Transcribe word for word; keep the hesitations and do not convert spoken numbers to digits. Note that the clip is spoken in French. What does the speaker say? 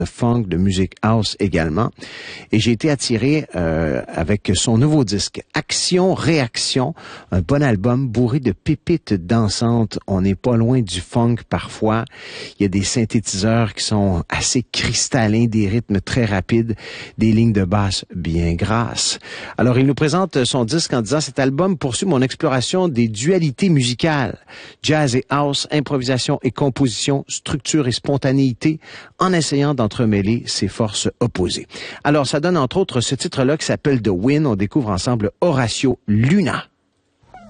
de funk, de musique house également. Et j'ai été attiré euh, avec son nouveau disque, Action, Réaction, un bon album bourré de pépites dansantes. On n'est pas loin du funk parfois. Il y a des synthétiseurs qui sont assez cristallins, des rythmes très rapides, des lignes de basse bien grasses. Alors, il nous présente son disque en disant « Cet album poursuit mon exploration des dualités musicales, jazz et house, improvisation et composition, structure et spontanéité, en essayant d'en entremêler ses forces opposées. » Alors, ça donne entre autres ce titre-là qui s'appelle The Wind. On découvre ensemble Horacio Luna.